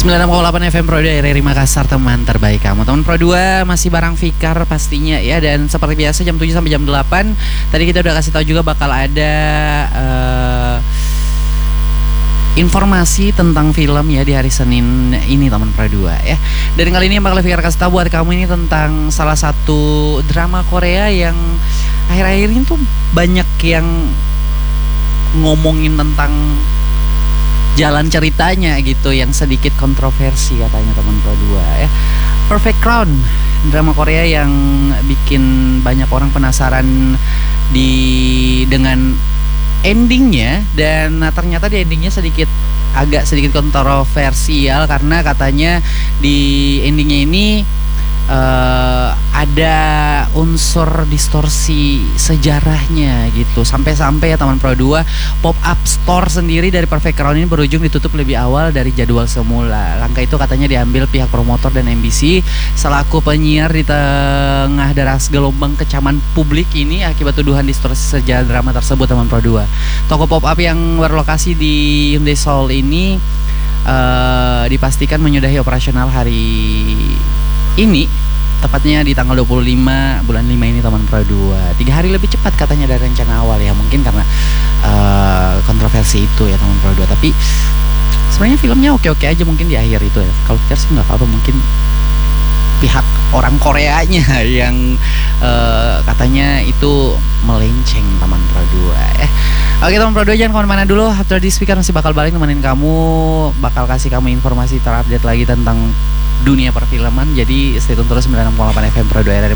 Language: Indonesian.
96,8 FM Pro 2 RRI Makassar, teman terbaik kamu. Teman Pro 2 masih bareng Fikar pastinya ya. Dan seperti biasa jam 7 sampai jam 8 tadi kita udah kasih tahu juga bakal ada informasi tentang film ya di hari Senin ini teman Pro 2 ya. Dan kali ini yang bakal Fikar kasih tahu buat kamu ini tentang salah satu drama Korea yang akhir-akhir ini tuh banyak yang ngomongin tentang jalan ceritanya gitu, yang sedikit kontroversi katanya teman Pro 2 ya. Perfect Crown, drama Korea yang bikin banyak orang penasaran dengan endingnya. Dan ternyata di endingnya agak sedikit kontroversial, karena katanya di endingnya ini ada unsur distorsi sejarahnya gitu. Sampai-sampai ya teman Pro 2, pop-up store sendiri dari Perfect Crown ini berujung ditutup lebih awal dari jadwal semula. Langkah itu katanya diambil pihak promotor dan MBC selaku penyiar di tengah deras gelombang kecaman publik ini akibat tuduhan distorsi sejarah drama tersebut teman Pro 2. Toko pop-up yang berlokasi di Hyundai Seoul ini dipastikan menyudahi operasional hari ini, tepatnya di tanggal 25 bulan 5 ini teman Pro 2. 3 hari lebih cepat katanya dari rencana awal ya, mungkin karena kontroversi itu ya teman Pro 2. Tapi sebenarnya filmnya oke-oke aja mungkin di akhir itu ya. Kalau Fikar sih nggak apa-apa, mungkin pihak orang Koreanya yang katanya itu melenceng teman Pro 2 Oke teman Pro 2, jangan kemana-mana dulu. After this Fikar masih bakal balik nemenin kamu, bakal kasih kamu informasi terupdate lagi tentang dunia perfilman. Jadi stay tune terus 96,8 FM Pro 2 RRI